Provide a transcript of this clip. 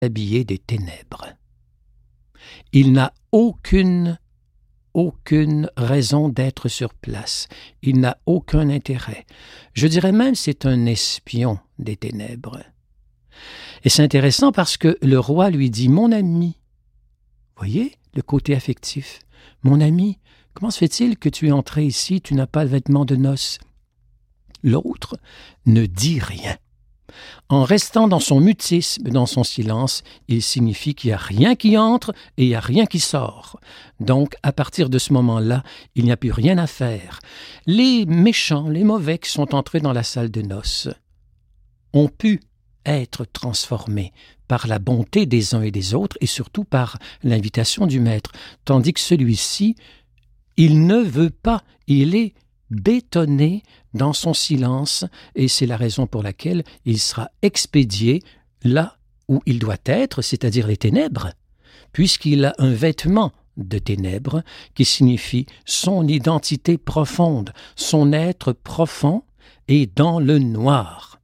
habillé des ténèbres. Il n'a aucune raison d'être sur place. Il n'a aucun intérêt. Je dirais même c'est un espion des ténèbres. Et c'est intéressant parce que le roi lui dit « Mon ami ». Voyez le côté affectif. « Mon ami, comment se fait-il que tu es entré ici, tu n'as pas de vêtements de noces ?» L'autre ne dit rien. En restant dans son mutisme, dans son silence, il signifie qu'il n'y a rien qui entre et il n'y a rien qui sort. Donc, à partir de ce moment-là, il n'y a plus rien à faire. Les méchants, les mauvais qui sont entrés dans la salle de noces ont pu être transformés par la bonté des uns et des autres et surtout par l'invitation du maître, tandis que celui-ci, il ne veut pas, il est bétonné dans son silence et c'est la raison pour laquelle il sera expédié là où il doit être, c'est-à-dire les ténèbres, puisqu'il a un vêtement de ténèbres qui signifie son identité profonde, son être profond est dans le noir.